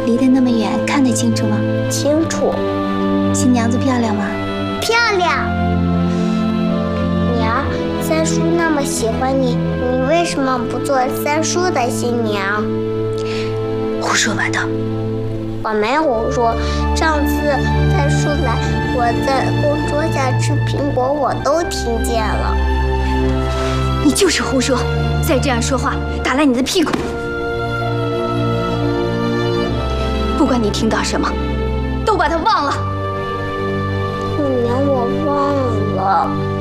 离得那么远，看得清楚吗？ 清楚。 新娘子漂亮吗？ 漂亮。娘，三叔那么喜欢你，你为什么不做三叔的新娘？ 胡说八道！ 我没胡说。上次三叔来，我在供桌下吃苹果，我都听见了。 你就是胡说！再这样说话，打烂你的屁股！不管你听到什么，都把它忘了。 娘，我忘了。